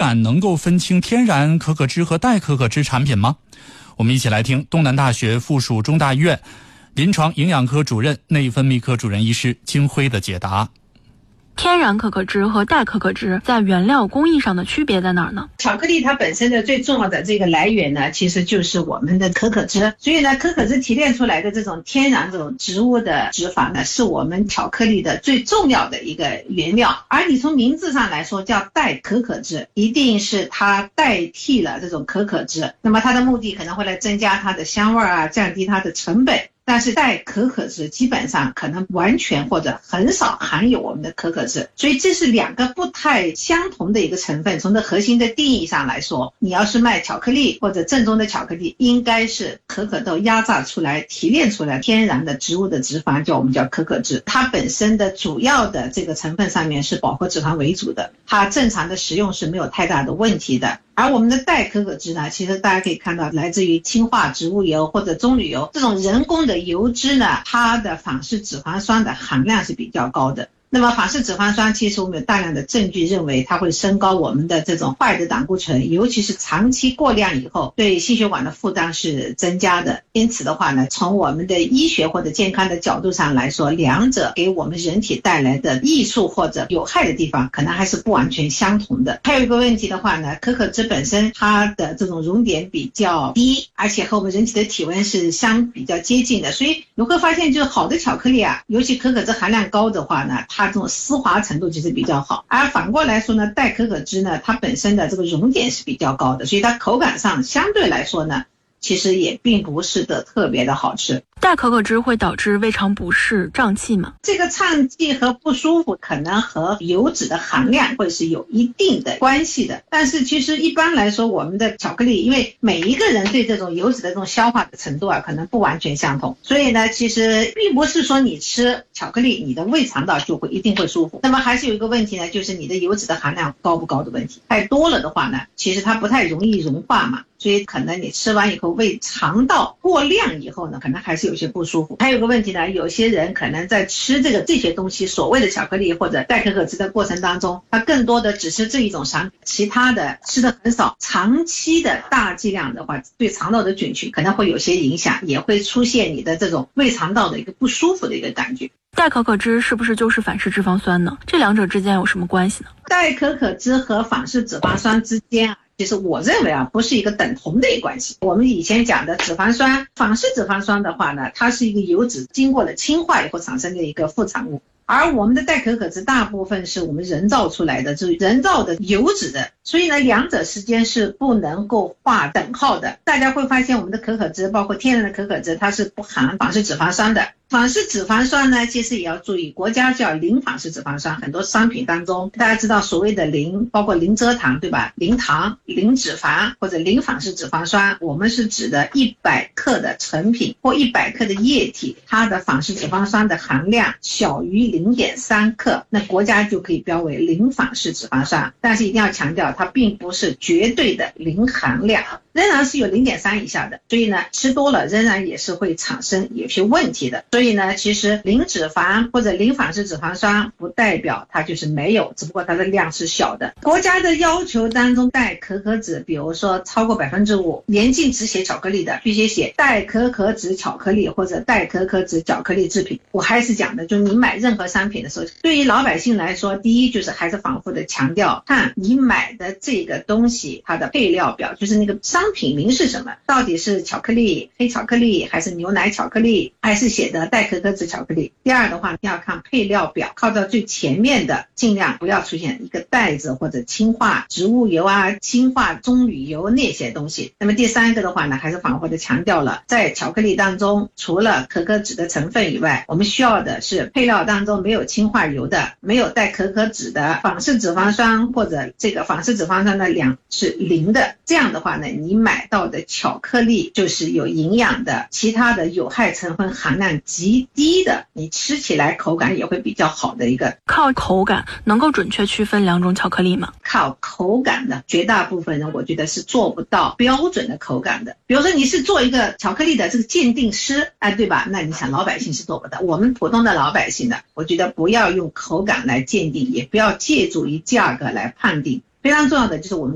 感能够分清天然可可脂和代可可脂产品吗？我们一起来听东南大学附属中大医院临床营养科主任、内分泌科主任医师金辉的解答。 天然可可脂和代可可脂在原料工艺上的区别在哪儿呢？ 巧克力它本身的最重要的这个来源呢，其实就是我们的可可脂。所以呢，可可脂提炼出来的这种天然这种植物的脂肪呢，是我们巧克力的最重要的一个原料。而你从名字上来说叫代可可脂，一定是它代替了这种可可脂，那么它的目的可能会来增加它的香味啊，降低它的成本。但是代可可脂基本上可能完全或者很少含有我们的可可脂，所以这是两个不太相同的一个成分。从这核心的定义上来说，你要是卖巧克力或者正宗的巧克力，应该是可可豆压榨出来提炼出来天然的植物的脂肪，我们叫可可脂。它本身的主要的这个成分上面是饱和脂肪为主的，它正常的食用是没有太大的问题的。而我们的代可可脂呢，其实大家可以看到来自于氢化植物油或者棕榈油，这种人工的油脂呢，它的反式脂肪酸的含量是比较高的。那么反式脂肪酸其实我们有大量的证据认为它会升高我们的这种坏的胆固醇，尤其是长期过量以后对心血管的负担是增加的。因此的话呢，从我们的医学或者健康的角度上来说，两者给我们人体带来的益处或者有害的地方可能还是不完全相同的。还有一个问题的话呢，可可脂本身它的这种熔点比较低，而且和我们人体的体温是比较接近的，所以你会发现就是好的巧克力啊，尤其可可脂含量高的话呢，它这种丝滑程度就是比较好。而反过来说呢，代可可脂呢，它本身的这个熔点是比较高的，所以它口感上相对来说呢，其实也并不是的特别的好吃。 代可可脂会导致胃肠不适、胀气吗？ 这个胀气和不舒服可能和油脂的含量会是有一定的关系的，但是其实一般来说，我们的巧克力因为每一个人对这种油脂的这种消化的程度啊，可能不完全相同，所以呢，其实并不是说你吃巧克力你的胃肠道就会一定会舒服。那么还是有一个问题呢，就是你的油脂的含量高不高的问题。太多了的话呢，其实它不太容易融化嘛，所以可能你吃完以后胃肠道过量以后呢，可能还是有些不舒服。还有个问题呢，有些人可能在吃这些东西，所谓的巧克力或者代可可脂的过程当中，他更多的只是这一种产品，其他的吃的很少，长期的大剂量的话，对肠道的菌群可能会有些影响，也会出现你的这种胃肠道的一个不舒服的一个感觉。 代可可脂是不是就是反式脂肪酸呢？这两者之间有什么关系呢？ 代可可脂和反式脂肪酸之间其实我认为不是一个等同的一个关系。我们以前讲的脂肪酸，反式脂肪酸的话呢，它是一个油脂经过了氢化以后产生的一个副产物，而我们的代可可脂大部分是我们人造出来的，就是人造的油脂的，所以呢，两者之间是不能够划等号的。大家会发现我们的可可脂，包括天然的可可脂，它是不含反式脂肪酸的。反式脂肪酸呢，其实也要注意，国家叫零反式脂肪酸，很多商品当中大家知道所谓的零，包括零蔗糖，对吧？零糖、零脂肪或者零反式脂肪酸，我们是指的100克的成品或100克的液体，它的反式脂肪酸的含量小于 0.3 克，那国家就可以标为零反式脂肪酸。但是一定要强调，它并不是绝对的零含量，仍然是有 0.3 以下的，所以呢，吃多了仍然也是会产生有些问题的。所以呢，其实零脂肪或者零反式脂肪酸不代表它就是没有，只不过它的量是小的。国家的要求当中，代可可脂比如说超过 5%， 严禁只写巧克力的，必须写代可可脂巧克力或者代可可脂巧克力制品。我还是讲的，就是你买任何商品的时候，对于老百姓来说，第一就是还是反复的强调，看你买的这个东西它的配料表，就是那个商品名是什么，到底是巧克力、黑巧克力还是牛奶巧克力，还是写的代可可脂巧克力。第二的话，要看配料表，靠到最前面的，尽量不要出现一个袋子或者氢化植物油啊、氢化棕榈油那些东西。那么第三个的话呢，还是反复的强调了，在巧克力当中，除了可可脂的成分以外，我们需要的是配料当中没有氢化油的，没有代可可脂的，反式脂肪酸或者这个反式脂肪酸的量是0的。这样的话呢，你买到的巧克力就是有营养的，其他的有害成分含量极低的，你吃起来口感也会比较好的一个。 靠口感能够准确区分两种巧克力吗？ 靠口感的绝大部分人我觉得是做不到标准的口感的。比如说你是做一个巧克力的这个鉴定师，对吧？那你想老百姓是做不到，我们普通的老百姓的，我觉得不要用口感来鉴定，也不要借助于价格来判定。非常重要的就是我们